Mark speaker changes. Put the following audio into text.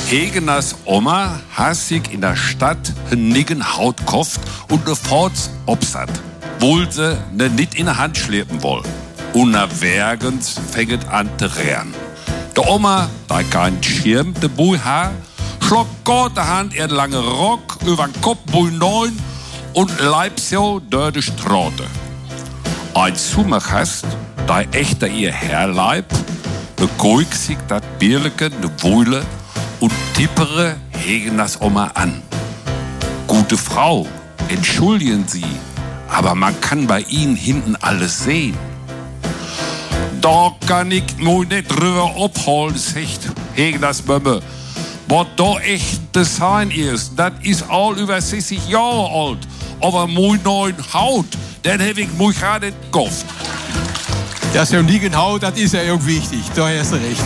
Speaker 1: Hegeners Oma hat sich in der Stadt einen nigen Haut gekauft und eine Forts obsat. Wohl sie ne nicht in der Hand schleppen woll. Und wergens fängt an zu rehren. Der Oma, da kein Schirm, de Bui ha, schlock Gott der Hand ihren langen Rock übern Kopf Bui neun und leib so durch die Straße. Ein Sumach hast, da echter ihr Herrleib, beguig sich dat Bierleke, ne Wohle und tippere Hegeners Oma an. Gute Frau, entschuldigen Sie, aber man kann bei Ihnen hinten alles sehen. Da kann ich mich nicht drüber abholen, sagt Hegeners Mömme. Was da echt das sein ist, das ist all über 60 Jahre alt. Aber mein neuen Haut, den habe ich mich gerade gekauft.
Speaker 2: Das ist ja nie genau, das ist ja irgendwie wichtig. Da hast du recht.